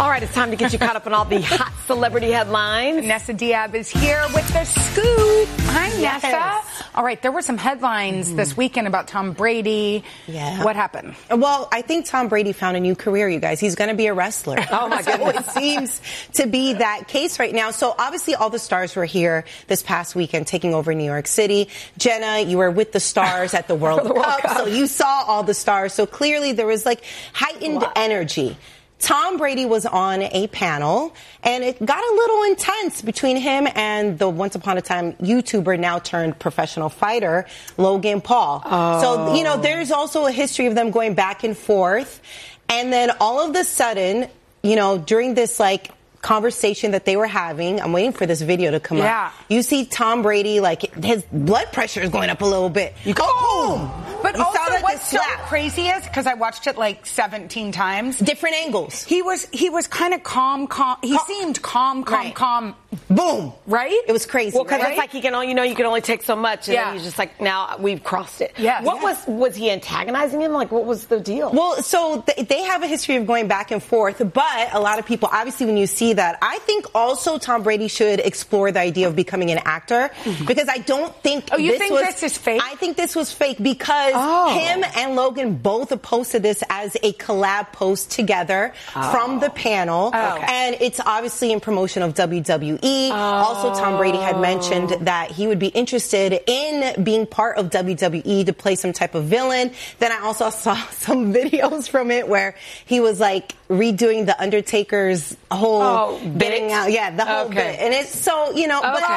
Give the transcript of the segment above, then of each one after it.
All right, it's time to get you caught up on all the hot celebrity headlines. Nessa Diab is here with the scoop. Hi, Yes. Nessa. All right, there were some headlines this weekend about Tom Brady. Yeah. What happened? Well, I think Tom Brady found a new career, you guys. He's going to be a wrestler. Oh, my goodness. So it seems to be that case right now. So obviously all the stars were here this past weekend taking over New York City. Jenna, you were with the stars at the World Cup, so you saw all the stars. So clearly there was like heightened energy. Tom Brady was on a panel, and it got a little intense between him and the once upon a time YouTuber, now turned professional fighter, Logan Paul. So, you know, there's also a history of them going back and forth. And then all of a sudden, you know, during this like conversation that they were having, I'm waiting for this video to come up. You see Tom Brady, like his blood pressure is going up a little bit. You go, boom! But You also saw that what's so slap. crazy is, because I watched it like 17 times. Different angles. He was kind of calm. He seemed calm. Boom. Right? It was crazy. Well, because right? it's like you can only take so much, and Yeah. then he's just like, now we've crossed it. Yes. What was he antagonizing him? Like, what was the deal? Well, so they have a history of going back and forth, but a lot of people, obviously when you see that, I think also Tom Brady should explore the idea of becoming an actor, because I don't think this is fake? I think this was fake because him and Logan both posted this as a collab post together from the panel, and it's obviously in promotion of WWE. Also, Tom Brady had mentioned that he would be interested in being part of WWE to play some type of villain. Then I also saw some videos from it where he was like redoing the Undertaker's whole getting out, the whole bit, and it's so, you know. But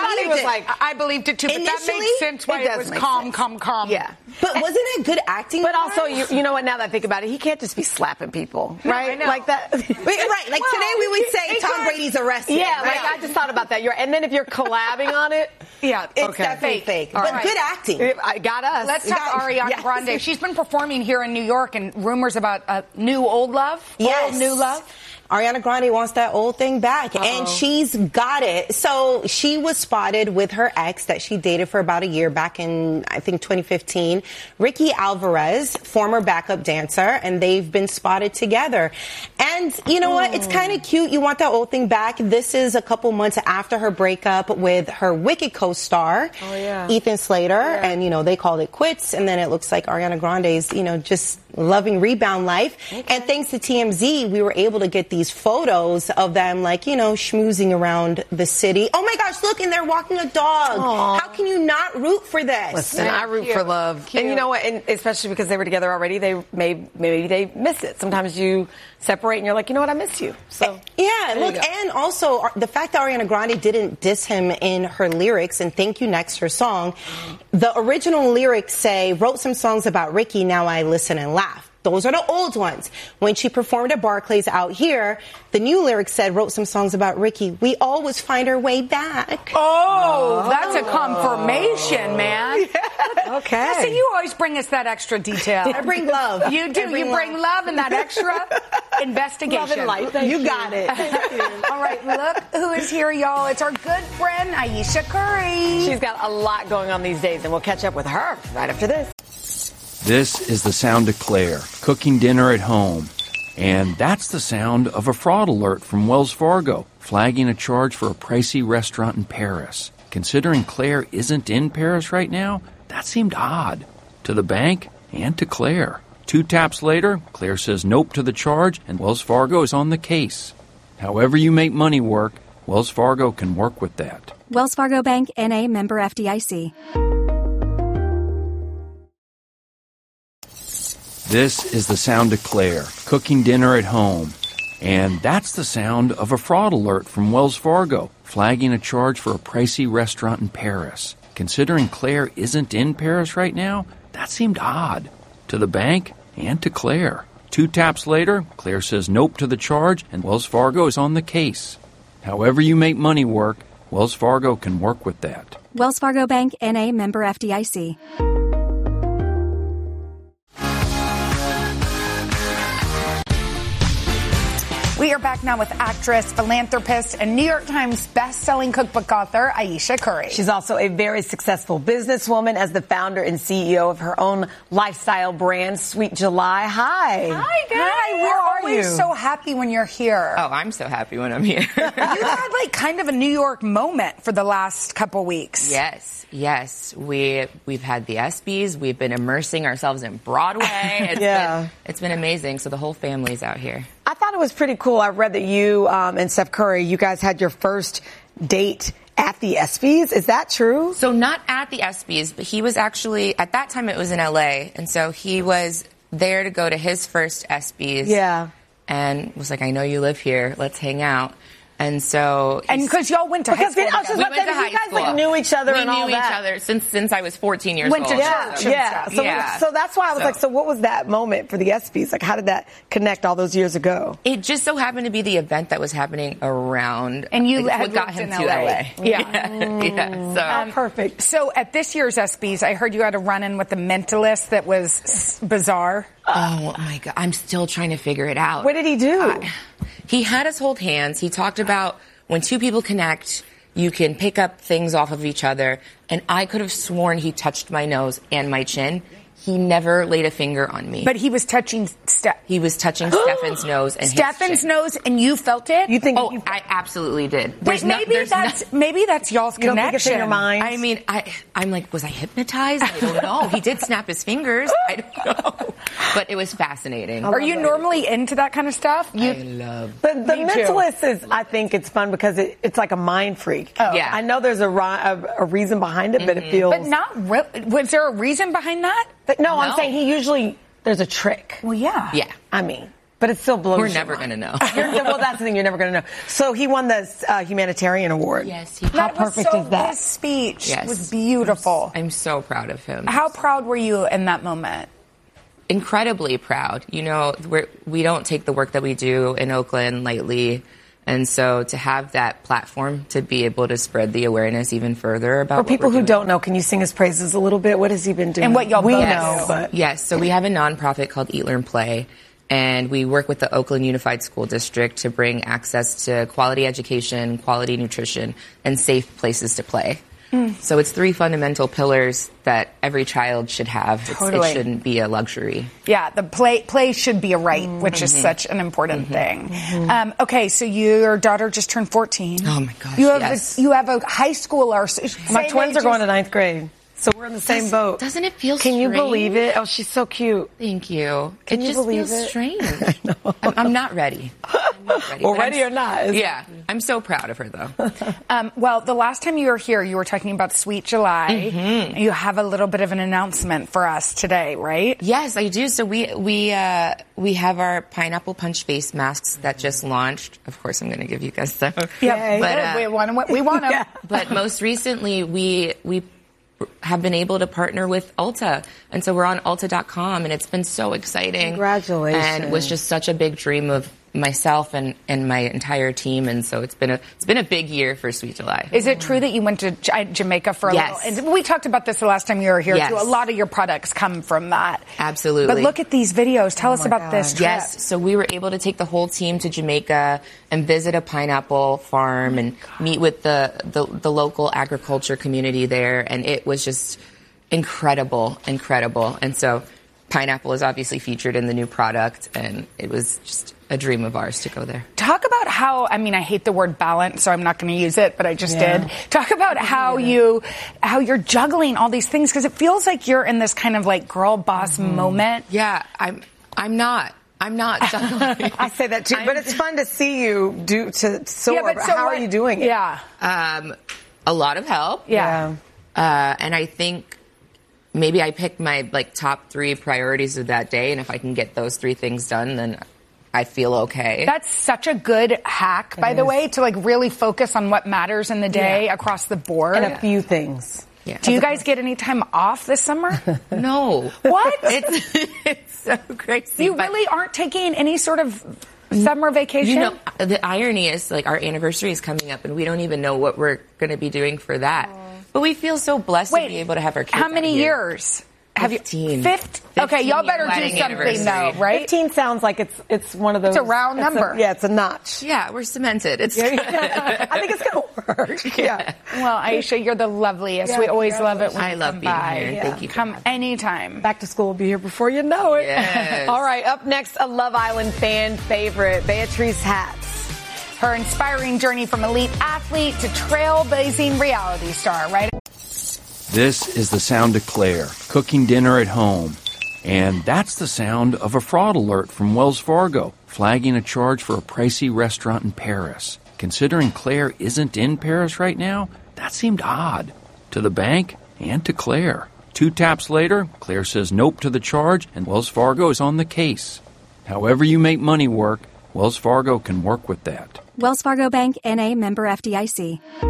I believed it too. But that makes sense why it was calm. Yeah, but wasn't it good acting? But also, you know what? Now that I think about it, he can't just be slapping people, right? I know. Like that. Right. Like today, we would say Tom Brady's arrested. Yeah, right? like I just thought about that. And then if you're collabing on it, it's definitely fake. But good acting. I got us. Let's talk Ariana Grande. She's been performing here in New York, and rumors about new old love. Yes. Old new love. Ariana Grande wants that old thing back, and she's got it. So she was spotted with her ex that she dated for about a year back in, I think, 2015, Ricky Alvarez, former backup dancer, and they've been spotted together. And you know what? It's kind of cute. You want that old thing back. This is a couple months after her breakup with her Wicked co-star, Ethan Slater, and, you know, they called it quits, and then it looks like Ariana Grande's, you know, just loving rebound life. And thanks to TMZ, we were able to get these photos of them, like, you know, schmoozing around the city. Oh my gosh, look, and they're walking a dog. How can you not root for this? Listen, I root for love. Cute. And you know what? And especially because they were together already, maybe they miss it. Sometimes you separate and you're like, you know what, I miss you. So yeah, look, and also the fact that Ariana Grande didn't diss him in her lyrics, and Thank You Next, her song, the original lyrics say, wrote some songs about Ricky, now I listen and laugh. Those are the old ones. When she performed at Barclays out here, the new lyrics said, wrote some songs about Ricky. We always find our way back. That's a confirmation, man. Okay. So you always bring us that extra detail. I bring love. You do. You bring love and that extra investigation. Love and light. You got it. All right, look who is here, y'all. It's our good friend, Ayesha Curry. She's got a lot going on these days, and we'll catch up with her right after this. This is the sound of Claire, cooking dinner at home. And that's the sound of a fraud alert from Wells Fargo, flagging a charge for a pricey restaurant in Paris. Considering Claire isn't in Paris right now, that seemed odd. To the bank and to Claire. 2 taps later, Claire says nope to the charge, and Wells Fargo is on the case. However you make money work, Wells Fargo can work with that. Wells Fargo Bank, N.A., member FDIC. This is the sound of Claire, cooking dinner at home. And that's the sound of a fraud alert from Wells Fargo, flagging a charge for a pricey restaurant in Paris. Considering Claire isn't in Paris right now, that seemed odd. To the bank and to Claire. 2 taps later, Claire says nope to the charge, and Wells Fargo is on the case. However you make money work, Wells Fargo can work with that. Wells Fargo Bank, N.A., member FDIC. We are back now with actress, philanthropist, and New York Times best-selling cookbook author, Ayesha Curry. She's also a very successful businesswoman as the founder and CEO of her own lifestyle brand, Sweet July. Hi. Hi, guys. Hi, we're always so happy when you're here. Oh, I'm so happy when I'm here. You had like kind of a New York moment for the last couple weeks. Yes. We've had the ESPYs. We've been immersing ourselves in Broadway. It's been amazing. So the whole family's out here. I thought it was pretty cool. I read that you and Steph Curry, you guys had your first date at the ESPYs. Is that true? So not at the ESPYs, but he was actually, at that time it was in LA. And so he was there to go to his first ESPYs. Yeah. And was like, I know you live here. Let's hang out. And so, and because y'all went to high school, we went to high school. Like, knew each other and all that. We knew each other since I was 14 years old. Went to church. So that's why I was like, so what was that moment for the ESPYs? Like, how did that connect all those years ago? It just so happened to be the event that was happening around, and you what got him to LA. Yeah. So perfect. So at this year's ESPYs, I heard you had a run-in with The Mentalist that was bizarre. Oh my God, I'm still trying to figure it out. What did he do? He had us hold hands. He talked about when two people connect, you can pick up things off of each other. And I could have sworn he touched my nose and my chin. He never laid a finger on me. But he was touching He was touching Stefan's nose and Stefan's nose, and you felt it? You think? Oh, I absolutely did. Wait, maybe that's y'all's you connection. Don't think it's in your mind? I mean, I'm like, was I hypnotized? I don't know. He did snap his fingers. I don't know. But it was fascinating. Are you normally into that kind of stuff? I love. The Mentalist is. I think it's fun because it's like a mind freak. Oh. Yeah. I know there's a reason behind it, but it feels. But not really. Was there a reason behind that? No, I'm saying he usually there's a trick. Well, yeah. Yeah. I mean, but it still blows. We're never going to know. Well, that's the thing. You're never going to know. So he won the humanitarian award. Yes. How perfect is that? His speech Yes. was beautiful. I'm so proud of him. How proud were you in that moment? Incredibly proud. You know, we don't take the work that we do in Oakland lightly. And so to have that platform to be able to spread the awareness even further about For people who don't know, can you sing his praises a little bit? What has he been doing? And what y'all we both know, do. but Yes, so we have a nonprofit called Eat, Learn, Play, and we work with the Oakland Unified School District to bring access to quality education, quality nutrition, and safe places to play. So it's 3 fundamental pillars that every child should have. Totally. It shouldn't be a luxury. Yeah, the play should be a right, which is such an important thing. Okay, so your daughter just turned 14. Oh my gosh, You have a high schooler. my twins are going to 9th grade. So we're in the same boat. Doesn't it feel Can strange? you believe it? Oh, she's so cute. Thank you. Can it you just believe feels it? strange. I'm not ready. Well, ready or not. Yeah, I'm so proud of her, though. Well, the last time you were here, you were talking about Sweet July. You have a little bit of an announcement for us today, right? Yes, I do. So we have our pineapple punch face masks that just launched. Of course, I'm going to give you guys some. Yeah, but we want them. But most recently, we have been able to partner with Ulta. And so we're on Ulta.com, and it's been so exciting. Congratulations. And it was just such a big dream of myself and my entire team. And so it's been a big year for Sweet July. Is it true that you went to Jamaica for a Yes. little? And we talked about this the last time you were here, Yes. too. A lot of your products come from that. Absolutely. But look at these videos. Tell us about this trip. Yes, so we were able to take the whole team to Jamaica and visit a pineapple farm and meet with the local agriculture community there, and it was just incredible. And so pineapple is obviously featured in the new product, and it was just a dream of ours to go there. Talk about how, I hate the word balance, so I'm not going to use it, but I just did. Talk about how you're juggling all these things, because it feels like you're in this kind of like girl boss moment. Yeah, I'm not juggling. I say that too, but it's fun to see you do to soar. But how are you doing it? Yeah. A lot of help. Yeah. And I think maybe I picked my top 3 priorities of that day, and if I can get those 3 things done, then I feel okay. That's such a good hack, by the way, to really focus on what matters in the day across the board. And a few things. Yeah. Do you guys get any time off this summer? No. What? It's so crazy. You really aren't taking any sort of summer vacation? You know, the irony is our anniversary is coming up, and we don't even know what we're going to be doing for that. But we feel so blessed to be able to have our kids how many out here. years? Have 15. 15? Okay, y'all better do wedding something anniversary. though, right? 15 sounds like it's one of those. It's a round number. It's a notch. Yeah, we're cemented. It's I think it's going to work. Yeah. Well, Aisha, you're the loveliest. We always love it when I you love come being by. here. Thank you. Come anytime. Back to school will be here before you know it. Yes. All right, up next, a Love Island fan favorite, Beatrice Hatz. Her inspiring journey from elite athlete to trailblazing reality star, right? This is the sound of Claire, cooking dinner at home. And that's the sound of a fraud alert from Wells Fargo, flagging a charge for a pricey restaurant in Paris. Considering Claire isn't in Paris right now, that seemed odd. To the bank and to Claire. 2 taps later, Claire says nope to the charge, and Wells Fargo is on the case. However you make money work, Wells Fargo can work with that. Wells Fargo Bank, N.A., member FDIC.